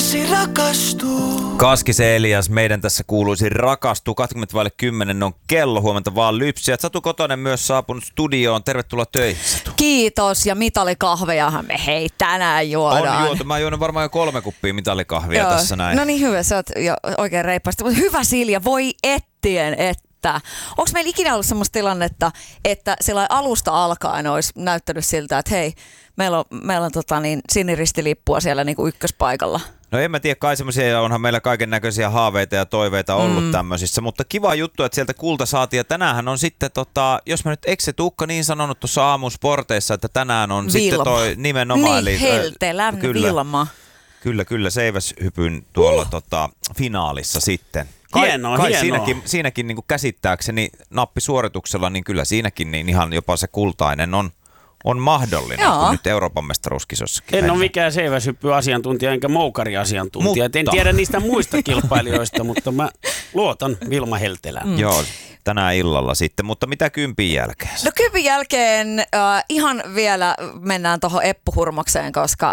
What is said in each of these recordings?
kuuluisi rakastua. Kaskisen Elias, meidän tässä kuuluisi rakastua. 20:10 on kello, huomenta vaan Lypsiä. Satu Kotonen myös saapunut studioon. Tervetuloa töihin, Satu. Kiitos, ja mitalikahvejahan me tänään juodaan. On juotu. Mä juonut varmaan jo 3 kuppia mitalikahvia tässä näin. No niin, hyvä, sä oot jo oikein reippaasti. Mutta hyvä Silja, voi ettien, että. Onko meillä ikinä ollut semmoista tilannetta, että sillä alusta alkaen olisi näyttänyt siltä, että hei, meillä on siniristilippua siellä niinku ykköspaikalla? No en mä tiedä, kai semmoisia, ja onhan meillä kaiken näköisiä haaveita ja toiveita ollut tämmöisissä, mutta kiva juttu, että sieltä kulta saatiin, ja tänäänhän on sitten, jos mä nyt, eikö se Tuukka niin sanonut tuossa aamusporteissa, että tänään on Vilma. Sitten toi nimenomaan. Niin, heltelä, Vilma. Kyllä, seiväshypyn tuolla finaalissa sitten. Hienoa. Siinäkin niin kuin käsittääkseni nappisuorituksella, niin kyllä siinäkin niin ihan jopa se kultainen on mahdollinen, kun nyt Euroopan mestaruuskisossakin. En ole mikään seiväshyppy-asiantuntija enkä moukari-asiantuntija. En tiedä niistä muista kilpailijoista, mutta mä luotan Vilma Heltelään. Joo, tänään illalla sitten. Mutta mitä kympin jälkeen? No kympin jälkeen ihan vielä mennään tuohon Eppu Hurmokseen, koska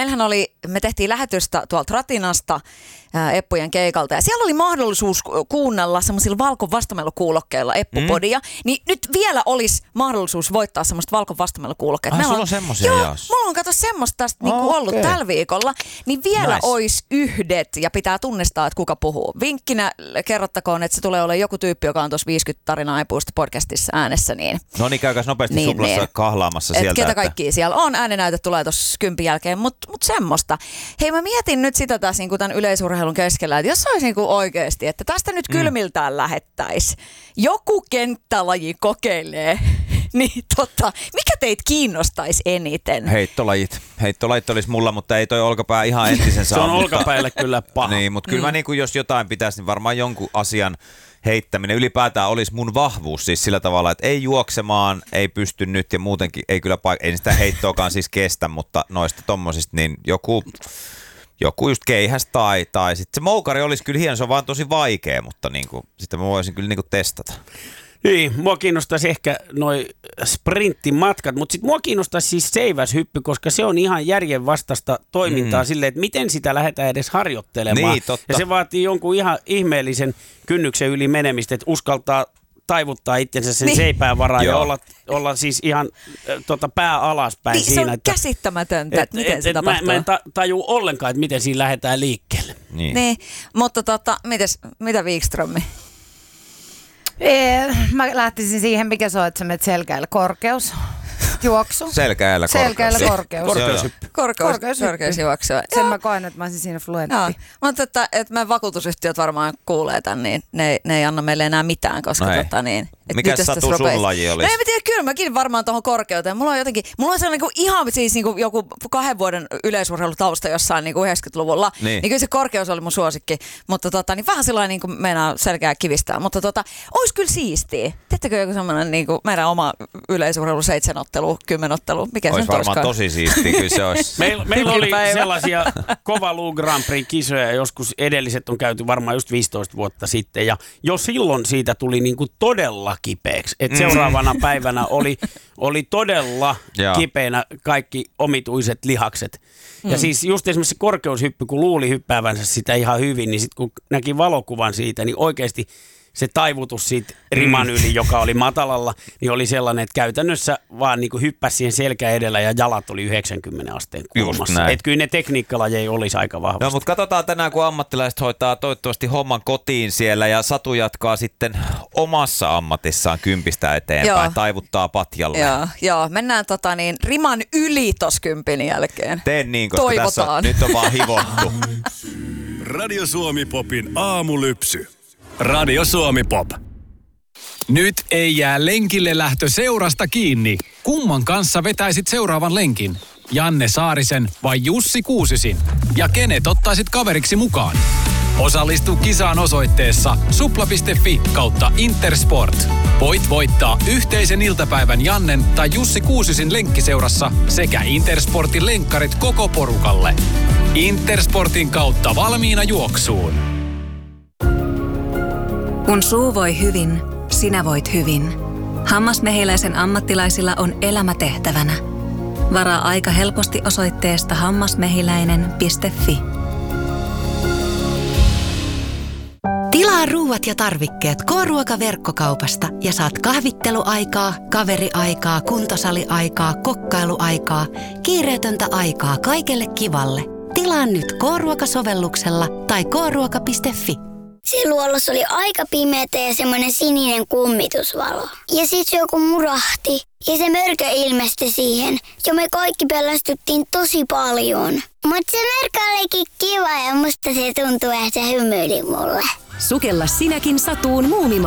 me tehtiin lähetystä tuolta Ratinasta Eppujen keikalta. Ja siellä oli mahdollisuus kuunnella semmoisilla Valkon vastamelukuulokkeilla Eppu-podia. Niin nyt vielä olisi mahdollisuus voittaa semmoista Valkon vastamelukuulokkeita. Sulla on semmoisia jaossa? Mulla on kato semmoista tästä ollut tällä viikolla. Niin vielä olisi yhdet ja pitää tunnistaa, että kuka puhuu. Vinkkinä kerrottakoon, että se tulee olemaan joku tyyppi, joka on tuossa 50 tarinaa Epuista podcastissa äänessä. No niin, käykäs nopeasti suplassa kahlaamassa sieltä. Ketä kaikkia siellä on. Äänenäytöt tulee tuossa kympin jälkeen, mutta semmoista. Hei, mä mietin nyt sitä tässä niin tämän yleisurheilun keskellä, että jos olisi niin oikeasti, että tästä nyt kylmiltään lähettäisi. Joku kenttälaji kokeilee, niin mikä teitä kiinnostaisi eniten? Heittolajit olisi mulla, mutta ei toi olkapää ihan entisensä. Se on olkapäille kyllä paha. Niin, mutta kyllä mä niin kuin, jos jotain pitäisi, niin varmaan jonkun asian heittäminen ylipäätään olisi mun vahvuus siis sillä tavalla, että ei juoksemaan, ei pysty nyt ja muutenkin ei kyllä ei sitä heittoakaan siis kestä, mutta noista tommosista niin joku just keihäs tai sitten se moukari olisi kyllä hieno, se on vaan tosi vaikea, mutta niinku, sitä mä voisin kyllä niinku testata. Niin, mua kiinnostaisi ehkä noi sprinttimatkat, mutta sitten mua kiinnostaisi siis seiväshyppy, koska se on ihan järjenvastaista toimintaa silleen, että miten sitä lähdetään edes harjoittelemaan. Niin, totta. Ja se vaatii jonkun ihan ihmeellisen kynnyksen yli menemistä, että uskaltaa taivuttaa itsensä sen seipään varaan ja olla siis ihan pää alaspäin niin, siinä. Se on käsittämätöntä, että miten se tapahtuu. Mä en taju ollenkaan, että miten siinä lähdetään liikkeelle. Niin, mutta mitä Wikströmmi? Mä lähtisin siihen, mikä se on, että sä menet selkäillä korkeus. Juoksu. Selkäillä korkeus. Korkeusjuoksua. Sen mä koen, että mä olisin siinä fluentti. No, mutta että me vakuutusyhtiöt varmaan kuulee tämän, niin ne ei anna meille enää mitään, koska mikä Satu sun laji olisi? No en tiedä, kyllä mäkin varmaan tuohon korkeuteen. Mulla on sellainen niin ihan siis niin joku 2 vuoden yleisurheilutausta jossain niin 90-luvulla. Niin kyllä se korkeus oli mun suosikki, mutta niin vähän sellainen niin kuin meinaa selkeää kivistää. Mutta olisi kyllä siistiä. Teettekö joku semmoinen niin kuin meidän oma yleisurheilu 7-ottelu, 10-ottelu? Mikä olisi se varmaan olisikaan? tosi siistiä, kyllä se olisi. Meillä oli sellaisia Kova Luu Grand Prix-kisoja, joskus edelliset on käyty varmaan just 15 vuotta sitten, ja jo silloin siitä tuli niinku todella kipeäksi. Et seuraavana päivänä oli todella kipeänä kaikki omituiset lihakset. Ja siis just esimerkiksi se korkeushyppy, kun luuli hyppäävänsä sitä ihan hyvin, niin sitten kun näki valokuvan siitä, niin oikeasti se taivutus siitä riman yli, joka oli matalalla, niin oli sellainen, että käytännössä vaan niin kuin hyppäsi siihen selkä edellä ja jalat oli 90 asteen kulmassa. Että kyllä ne tekniikkalajeja olisi aika vahvasti. No, mutta katsotaan tänään, kun ammattilaiset hoitaa toivottavasti homman kotiin siellä ja Satu jatkaa sitten omassa ammatissaan kympistä eteenpäin, taivuttaa patjalle. Joo, mennään riman yli tos kympin jälkeen. Teen niin, koska tässä nyt on vaan hivottu. Radio Suomi Popin aamulypsy. Radio Suomi Pop. Nyt ei jää lenkille lähtö seurasta kiinni. Kumman kanssa vetäisit seuraavan lenkin? Janne Saarisen vai Jussi Kuusisin? Ja kenet ottaisit kaveriksi mukaan? Osallistu kisaan osoitteessa supla.fi/Intersport. Voit voittaa yhteisen iltapäivän Jannen tai Jussi Kuusisin lenkkiseurassa sekä Intersportin lenkkarit koko porukalle. Intersportin kautta valmiina juoksuun. Kun suu voi hyvin, sinä voit hyvin. Hammasmehiläisen ammattilaisilla on elämä tehtävänä. Varaa aika helposti osoitteesta hammasmehiläinen.fi. Tilaa ruuat ja tarvikkeet K-ruokaverkkokaupasta ja saat kahvitteluaikaa, kaveriaikaa, kuntosaliaikaa, kokkailuaikaa, kiireetöntä aikaa kaikelle kivalle. Tilaa nyt K-ruokasovelluksella tai kruoka.fi. Se luolas oli aika pimeätä ja semmoinen sininen kummitusvalo. Ja sit joku murahti ja se mörkö ilmestyi siihen. Ja me kaikki pelästyttiin tosi paljon. Mutta se mörkö olikin kiva ja musta se tuntui, että se hymyili mulle. Sukella sinäkin satuun Muumimaailmaan.